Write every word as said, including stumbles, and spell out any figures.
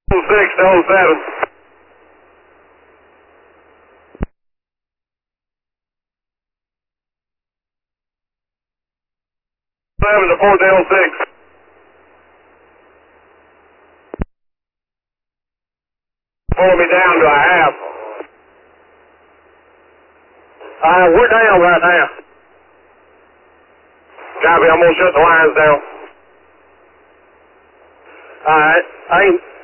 oh six to oh seven. seven to four to oh six. Pull me down to a half. Uh, we're down right now. Copy, I'm gonna shut the lines down. Alright, I ain't